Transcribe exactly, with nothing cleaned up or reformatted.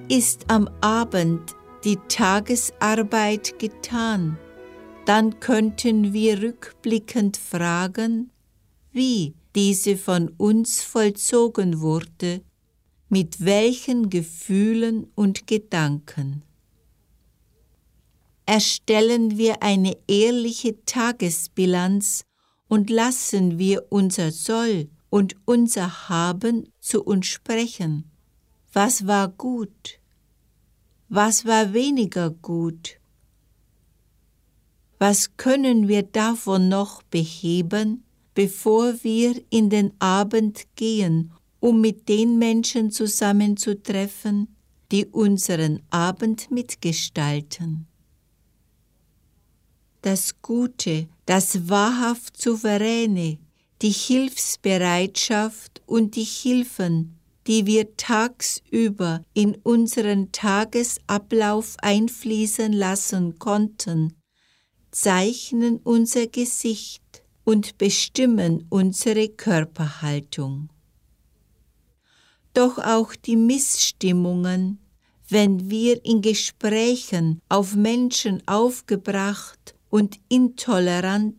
Ist am Abend die Tagesarbeit getan, dann könnten wir rückblickend fragen, wie diese von uns vollzogen wurde, mit welchen Gefühlen und Gedanken. Erstellen wir eine ehrliche Tagesbilanz und lassen wir unser Soll und unser Haben zu uns sprechen. Was war gut? Was war weniger gut? Was können wir davon noch beheben, bevor wir in den Abend gehen, um mit den Menschen zusammenzutreffen, die unseren Abend mitgestalten? Das Gute, das wahrhaft Souveräne, die Hilfsbereitschaft und die Hilfen, die wir tagsüber in unseren Tagesablauf einfließen lassen konnten, zeichnen unser Gesicht und bestimmen unsere Körperhaltung. Doch auch die Missstimmungen, wenn wir in Gesprächen auf Menschen aufgebracht und intolerant